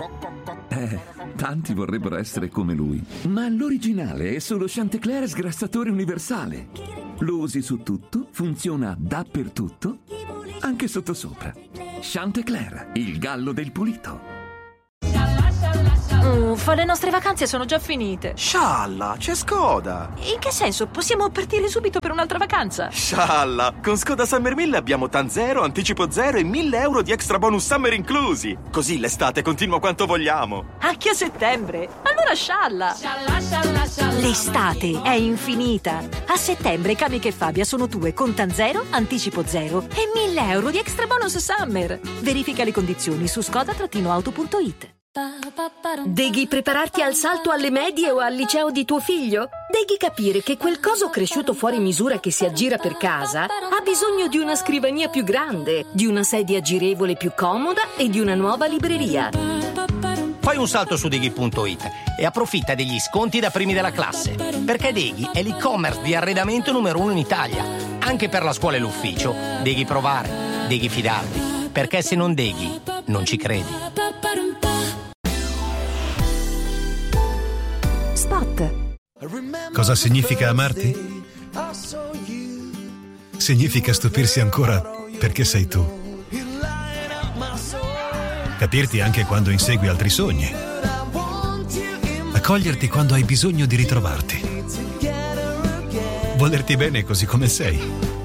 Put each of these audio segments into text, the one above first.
Tanti vorrebbero essere come lui, ma l'originale è solo Chantecler sgrassatore universale. Lo usi su tutto, funziona dappertutto, anche sottosopra. Chantecler, il gallo del pulito. Uffa, le nostre vacanze sono già finite. Scialla, c'è Skoda. In che senso? Possiamo partire subito per un'altra vacanza? Scialla, con Skoda Summer 1000 abbiamo TAN 0, anticipo 0 e 1.000 euro di extra bonus summer inclusi. Così l'estate continua quanto vogliamo. Anche a settembre? Allora scialla. L'estate è infinita. A settembre Kamiq e Fabia sono tue con TAN 0, anticipo 0 e 1.000 euro di extra bonus summer. Verifica le condizioni su skoda-auto.it. Devi prepararti al salto alle medie o al liceo di tuo figlio? Devi capire che quel coso cresciuto fuori misura che si aggira per casa ha bisogno di una scrivania più grande, di una sedia girevole più comoda e di una nuova libreria. Fai un salto su Deghi.it e approfitta degli sconti da primi della classe, perché Deghi è l'e-commerce di arredamento numero 1 in Italia. Anche per la scuola e l'ufficio, devi provare, devi fidarti, perché se non Deghi, non ci credi. Spot. Cosa significa amarti? Significa stupirsi ancora perché sei tu. Capirti anche quando insegui altri sogni. Accoglierti quando hai bisogno di ritrovarti. Volerti bene così come sei.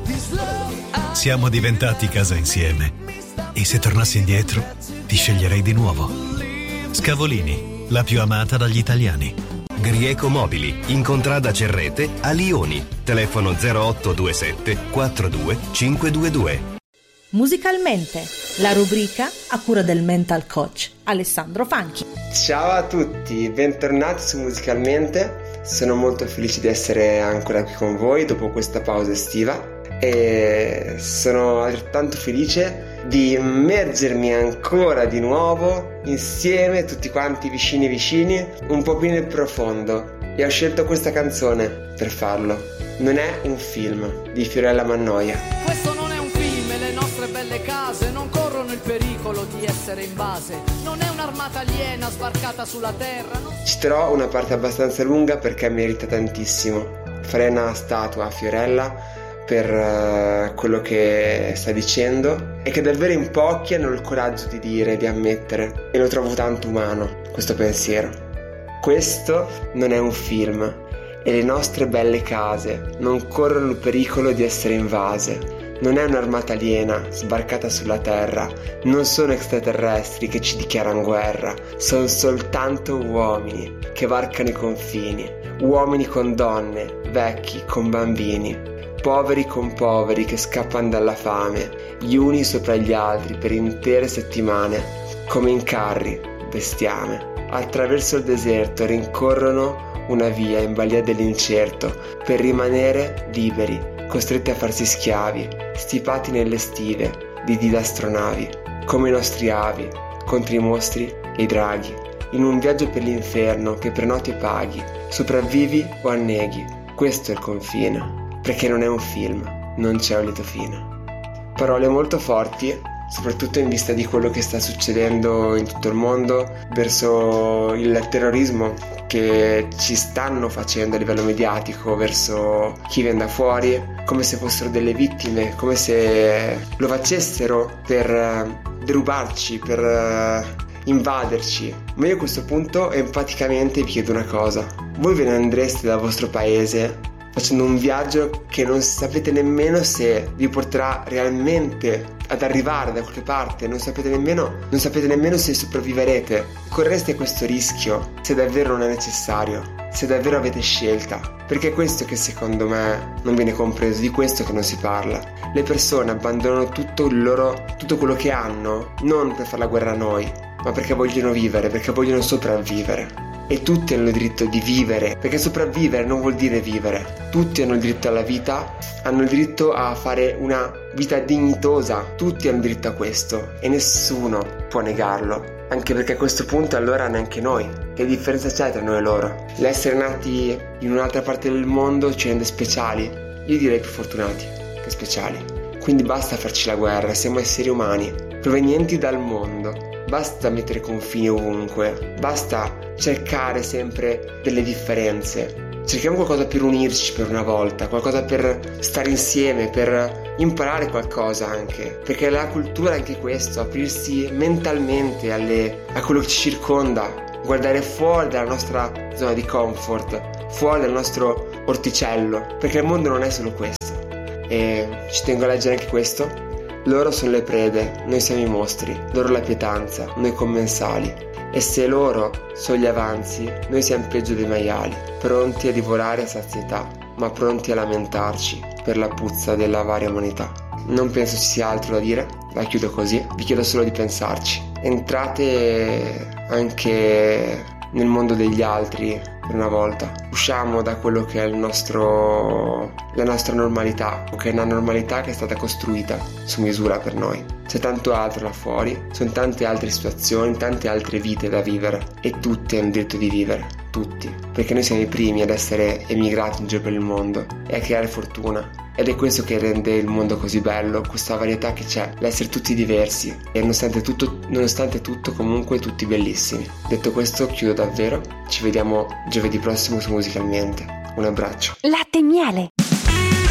Siamo diventati casa insieme. E se tornassi indietro, ti sceglierei di nuovo. Scavolini, la più amata dagli italiani. Grieco Mobili, in contrada Cerrete a Lioni. Telefono 0827 42 522. Musicalmente, la rubrica a cura del mental coach Alessandro Fanchi. Ciao a tutti, bentornati su Musicalmente. Sono molto felice di essere ancora qui con voi dopo questa pausa estiva e sono altrettanto felice di immergermi ancora di nuovo insieme, tutti quanti vicini, un po' più nel profondo, e ho scelto questa canzone per farlo. Non è un film di Fiorella Mannoia. Questo non è un film e le nostre belle case non corrono il pericolo di essere invase. Non è un'armata aliena sbarcata sulla terra. Citerò una parte abbastanza lunga perché merita tantissimo. Farei una statua a Fiorella per quello che sta dicendo e che davvero in pochi hanno il coraggio di dire, di ammettere, e lo trovo tanto umano questo pensiero. Questo non è un film e le nostre belle case non corrono il pericolo di essere invase. Non è un'armata aliena sbarcata sulla terra, non sono extraterrestri che ci dichiarano guerra, sono soltanto uomini che varcano i confini, uomini con donne, vecchi con bambini, poveri con poveri che scappano dalla fame, gli uni sopra gli altri per intere settimane, come in carri, bestiame. Attraverso il deserto rincorrono una via in balia dell'incerto per rimanere liberi, costretti a farsi schiavi, stipati nelle stive di disastronavi, come i nostri avi, contro i mostri e i draghi, in un viaggio per l'inferno che per notte paghi, sopravvivi o anneghi. Questo è il confine. Perché non è un film, non c'è un lieto fine. Parole molto forti, soprattutto in vista di quello che sta succedendo in tutto il mondo verso il terrorismo che ci stanno facendo a livello mediatico verso chi viene da fuori, come se fossero delle vittime, come se lo facessero per derubarci, per invaderci. Ma io a questo punto empaticamente vi chiedo una cosa: voi ve ne andreste dal vostro paese facendo un viaggio che non sapete nemmeno se vi porterà realmente ad arrivare da qualche parte, non sapete nemmeno se sopravviverete? Correste questo rischio se davvero non è necessario, se davvero avete scelta? Perché è questo che secondo me non viene compreso, di questo che non si parla. Le persone abbandonano tutto quello che hanno, non per fare la guerra a noi, ma perché vogliono vivere, perché vogliono sopravvivere. E tutti hanno il diritto di vivere, perché sopravvivere non vuol dire vivere. Tutti hanno il diritto alla vita, hanno il diritto a fare una vita dignitosa, tutti hanno diritto a questo e nessuno può negarlo, anche perché a questo punto allora neanche noi. Che differenza c'è tra noi e loro? L'essere nati in un'altra parte del mondo ci rende speciali, io direi più fortunati che speciali. Quindi basta farci la guerra, siamo esseri umani provenienti dal mondo basta mettere confini ovunque, basta cercare sempre delle differenze. Cerchiamo qualcosa per unirci per una volta, qualcosa per stare insieme, per imparare qualcosa anche, perché la cultura è anche questo, aprirsi mentalmente a quello che ci circonda, guardare fuori dalla nostra zona di comfort, fuori dal nostro orticello, perché il mondo non è solo questo. E ci tengo a leggere anche questo. Loro sono le prede, noi siamo i mostri, loro la pietanza, noi commensali. E se loro sono gli avanzi, noi siamo peggio dei maiali, pronti a divorare a sazietà, ma pronti a lamentarci per la puzza della varia umanità. Non penso ci sia altro da dire, la chiudo così, vi chiedo solo di pensarci. Entrate anche nel mondo degli altri per una volta. Usciamo da quello che è la nostra normalità, o che è una normalità che è stata costruita su misura per noi. C'è tanto altro là fuori, sono tante altre situazioni, tante altre vite da vivere, e tutti hanno il diritto di vivere, tutti, perché noi siamo i primi ad essere emigrati in giro per il mondo e a creare fortuna. Ed è questo che rende il mondo così bello, questa varietà che c'è, l'essere tutti diversi e nonostante tutto comunque tutti bellissimi. Detto questo, chiudo davvero, ci vediamo giovedì prossimo su Musicalmente. Un abbraccio. Latte e miele.